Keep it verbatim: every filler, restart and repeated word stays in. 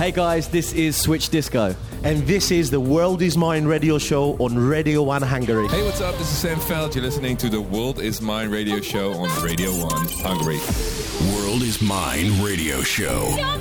Hey guys, this is Switch Disco. And this is the World Is Mine radio show on Radio one Hungary. Hey, what's up? This is Sam Feld. You're listening to the World Is Mine radio show on Radio one Hungary. World Is Mine radio show.